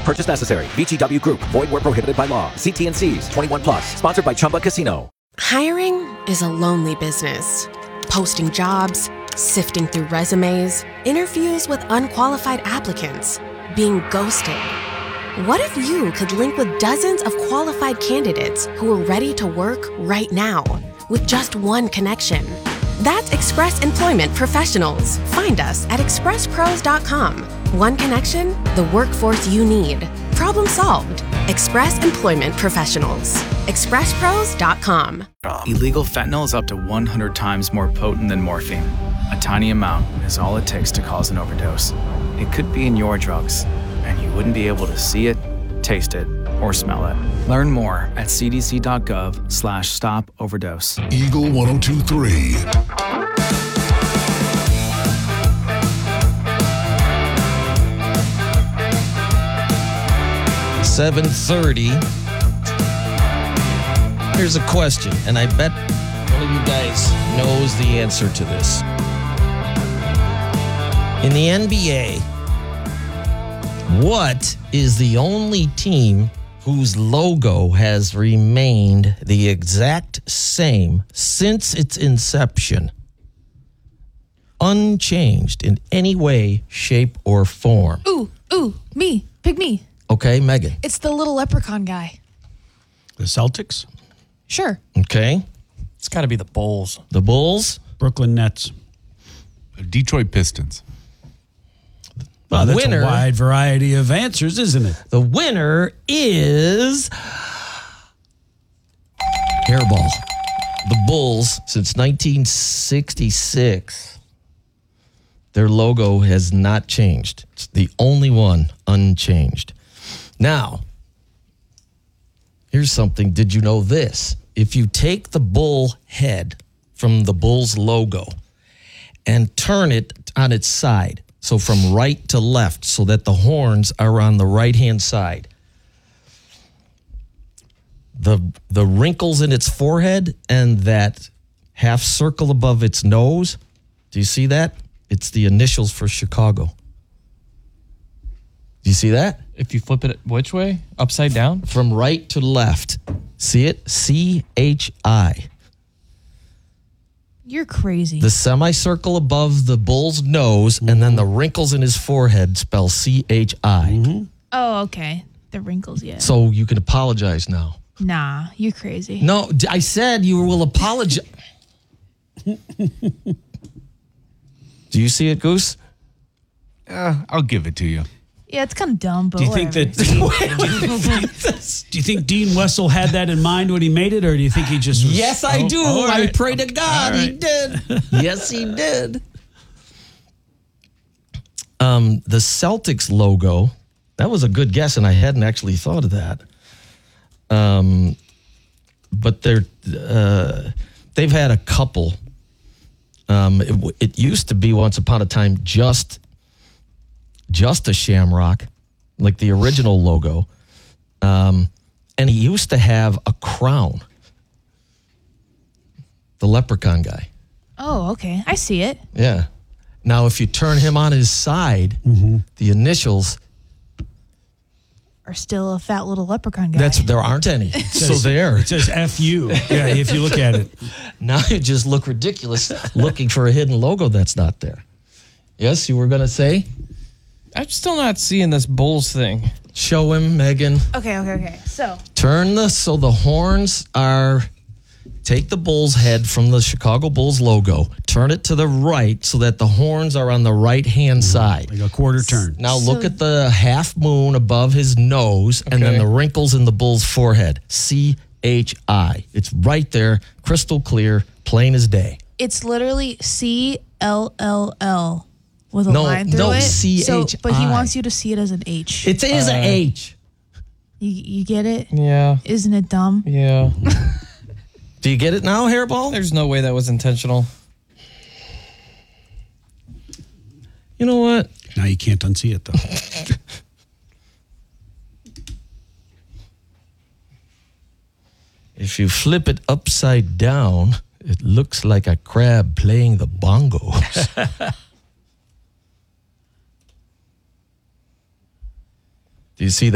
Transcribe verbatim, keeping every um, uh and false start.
purchase necessary. V G W Group. Void where prohibited by law. See T N Cs. twenty-one plus. Sponsored by Chumba Casino. Hiring is a lonely business. Posting jobs, sifting through resumes, interviews with unqualified applicants, being ghosted. What if you could link with dozens of qualified candidates who are ready to work right now with just one connection? That's Express Employment Professionals. Find us at express pros dot com. One connection, the workforce you need. Problem solved. Express Employment Professionals. express pros dot com. Illegal fentanyl is up to one hundred times more potent than morphine. A tiny amount is all it takes to cause an overdose. It could be in your drugs, and you wouldn't be able to see it, taste it, or smell it. Learn more at c d c dot gov slash stop overdose. Eagle one oh two three. seven thirty. Here's a question, and I bet one of you guys knows the answer to this. In the N B A, what is the only team whose logo has remained the exact same since its inception? Unchanged in any way, shape, or form. Ooh, ooh, me. Pick me. Okay, Megan. It's the little leprechaun guy. The Celtics? Sure. Okay. It's got to be the Bulls. The Bulls. Brooklyn Nets. Detroit Pistons. Well, that's winner, a wide variety of answers, isn't it? The winner is Hairball. The Bulls, since nineteen sixty-six, their logo has not changed. It's the only one unchanged. Now, here's something. Did you know this? If you take the bull head from the Bulls logo and turn it on its side, so from right to left, so that the horns are on the right-hand side, the the wrinkles in its forehead and that half circle above its nose, do you see that? It's the initials for Chicago. Do you see that? If you flip it which way? Upside down? From right to left. See it? C H I. You're crazy. The semicircle above the bull's nose, mm-hmm. and then the wrinkles in his forehead spell C H I. Mm-hmm. Oh, okay. The wrinkles, yeah. So you can apologize now. Nah, you're crazy. No, I said you will apologize. Do you see it, Goose? Uh, I'll give it to you. Yeah, it's kind of dumb, but do you whatever. think that? Dean, do, you think, do you think Dean Wessel had that in mind when he made it, or do you think he just? Was, yes, I oh, do. oh, right. I pray to God right. he did. Yes, he did. Um, the Celtics logo. That was a good guess, and I hadn't actually thought of that. Um, but they're uh, they've had a couple. Um, it, it used to be once upon a time just. just a shamrock, like the original logo. Um, and he used to have a crown. The leprechaun guy. Oh, okay. I see it. Yeah. Now, if you turn him on his side, mm-hmm. the initials are still a fat little leprechaun guy. That's there aren't any. Says, so there. It says F U. Yeah, if you look at it. Now you just look ridiculous looking for a hidden logo that's not there. Yes, you were going to say? I'm still not seeing this Bulls thing. Show him, Megan. Okay, okay, okay. So. Turn the, so the horns are, take the bull's head from the Chicago Bulls logo, turn it to the right so that the horns are on the right-hand mm-hmm. side. Like a quarter turn. Now so, look at the half moon above his nose okay. and then the wrinkles in the bull's forehead. C H I. It's right there, crystal clear, plain as day. It's literally C L L L. With a no, line through no, it. C H I. So, but he wants you to see it as an H. It is uh, an H. You, you get it? Yeah. Isn't it dumb? Yeah. Do you get it now, Hairball? There's no way that was intentional. You know what? Now you can't unsee it, though. If you flip it upside down, it looks like a crab playing the bongos. Do you see that?